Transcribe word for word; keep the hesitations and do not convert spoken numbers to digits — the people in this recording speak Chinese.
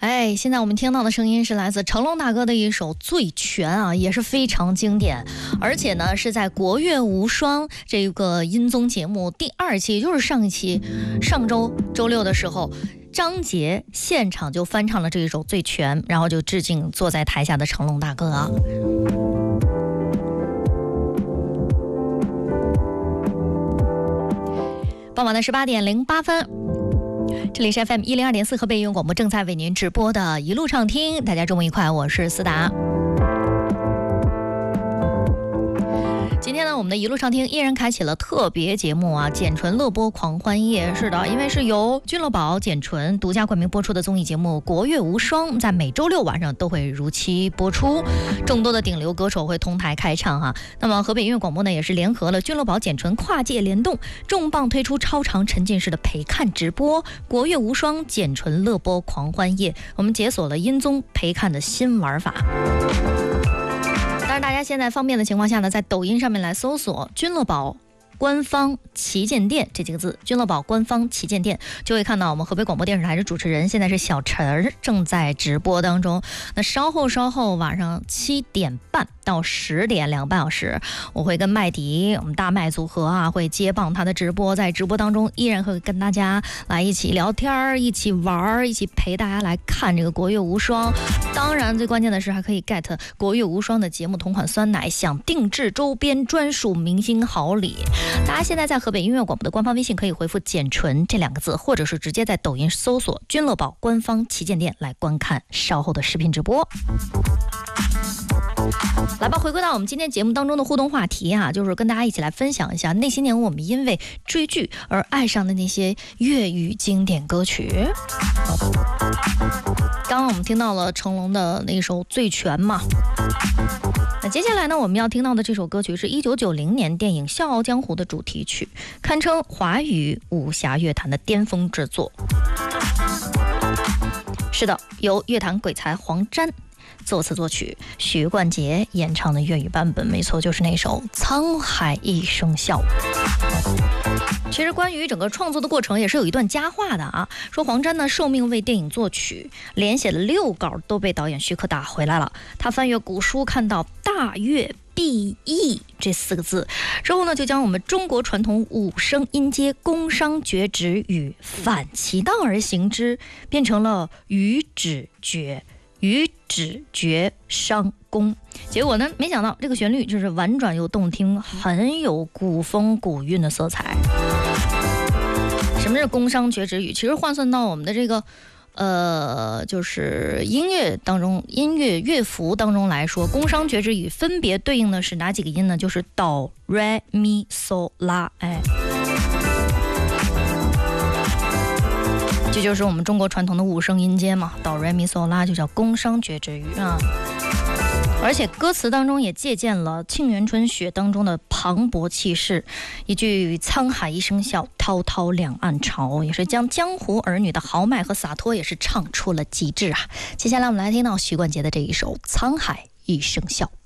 哎，现在我们听到的声音是来自成龙大哥的一首《醉拳》啊，也是非常经典，而且呢是在《国乐无双》这个音综节目第二期，也就是上一期上周周六的时候，张杰现场就翻唱了这一首《醉拳》，然后就致敬坐在台下的成龙大哥啊。傍晚的十八点零八分。这里是 F M 一零二点四河北音乐广播正在为您直播的一路畅听，大家周末愉快，我是思达。今天呢，我们的一路畅听依然开启了特别节目啊，简纯乐播狂欢夜。是的，因为是由君乐宝、简纯独家冠名播出的综艺节目《国乐无双》，在每周六晚上都会如期播出，众多的顶流歌手会同台开唱哈。那么河北音乐广播呢，也是联合了君乐宝、简纯跨界联动，重磅推出超长沉浸式的陪看直播《国乐无双简纯乐播狂欢夜》，我们解锁了音综陪看的新玩法。当然，大家现在方便的情况下呢，在抖音上面来搜索君乐宝官方旗舰店这几个字，君乐宝官方旗舰店，就会看到我们河北广播电视台的主持人，现在是小陈正在直播当中。那稍后稍后晚上七点半到十点两个半小时，我会跟麦迪我们大麦组合啊会接棒他的直播，在直播当中依然会跟大家来一起聊天，一起玩，一起陪大家来看这个国乐无双。当然最关键的是还可以 get 国乐无双的节目同款酸奶，享定制周边专属明星好礼。大家现在在河北音乐广播的官方微信可以回复简纯这两个字，或者是直接在抖音搜索君乐宝官方旗舰店来观看稍后的视频直播。来吧，回归到我们今天节目当中的互动话题啊，就是跟大家一起来分享一下那些年我们因为追剧而爱上的那些粤语经典歌曲。刚刚我们听到了成龙的那首《醉拳》嘛，那接下来呢，我们要听到的这首歌曲是一九九零年电影《笑傲江湖》的主题曲，堪称华语武侠乐坛的巅峰之作。是的，由乐坛鬼才黄沾作词作曲，许冠杰演唱的粤语版本，没错，就是那首《沧海一声笑》。其实关于整个创作的过程也是有一段佳话的啊，说黄沾呢受命为电影作曲，连写了六稿都被导演许可打回来了。他翻阅古书，看到大乐必易这四个字之后呢，就将我们中国传统五声音阶宫商角徵羽反其道而行之，变成了羽止角羽止角商宫。结果呢，没想到这个旋律就是婉转又动听，很有古风古韵的色彩。什么是宫商角徵羽？其实换算到我们的这个呃，就是音乐当中，音乐乐符当中来说，宫商角徵羽分别对应的是哪几个音呢？就是哆、来、咪、嗦、拉，哎，这就是我们中国传统的五声音阶嘛，哆、来、咪、嗦、拉就叫宫商角徵羽啊。而且歌词当中也借鉴了《沁园春·雪》当中的磅礴气势，一句沧海一声笑，滔滔两岸潮，也是将江湖儿女的豪迈和洒脱也是唱出了极致啊。接下来我们来听到许冠杰的这一首《沧海一声笑》。